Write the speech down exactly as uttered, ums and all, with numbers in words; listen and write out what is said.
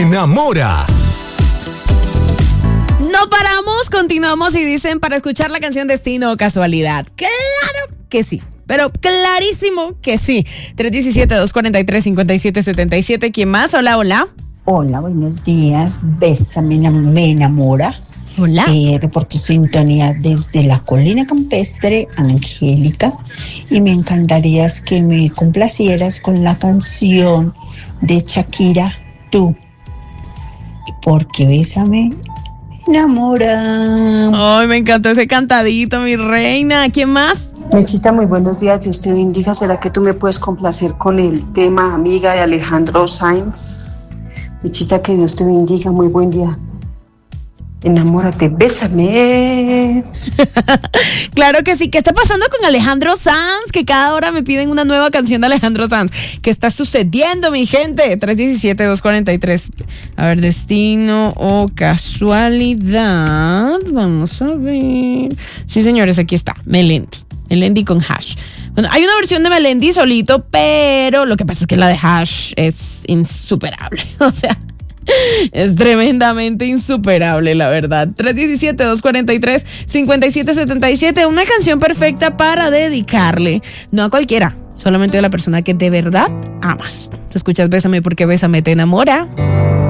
enamora. No paramos, continuamos y dicen para escuchar la canción Destino o Casualidad. Claro que sí, pero clarísimo que sí. tres uno siete, dos cuatro tres, cinco siete siete siete. ¿Quién más? Hola, hola. Hola, buenos días. Bésame, me enamora. Hola. Eh, reporto sintonía desde la colina campestre, Angélica. Y me encantaría que me complacieras con la canción de Shakira, Tú. Porque bésame, enamora. Ay, me encantó ese cantadito, mi reina. ¿Quién más? Mechita, muy buenos días. Dios te bendiga. ¿Será que tú me puedes complacer con el tema Amiga de Alejandro Sanz? Mechita, que Dios te bendiga. Muy buen día. Enamórate, bésame. Claro que sí. ¿Qué está pasando con Alejandro Sanz? Que cada hora me piden una nueva canción de Alejandro Sanz. ¿Qué está sucediendo, mi gente? tres uno siete, dos cuatro tres. A ver, Destino o Casualidad. Vamos a ver. Sí, señores, aquí está. Melendi. Melendi con Hash. Bueno, hay una versión de Melendi solito, pero lo que pasa es que la de Hash es insuperable. O sea, es tremendamente insuperable, la verdad. tres uno siete, dos cuatro tres, cinco siete siete siete. Una canción perfecta para dedicarle, no a cualquiera, solamente a la persona que de verdad amas. Te escuchas Bésame porque Bésame te enamora.